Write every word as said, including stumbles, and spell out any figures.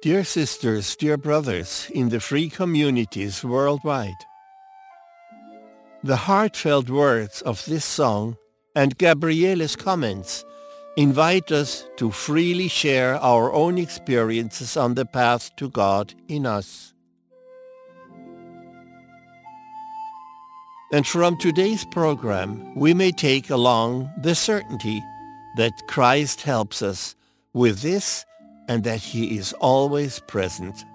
Dear sisters, dear brothers in the free communities worldwide, the heartfelt words of this song and Gabriele's comments invite us to freely share our own experiences on the path to God in us. And from today's program, we may take along the certainty that Christ helps us with this and that he is always present.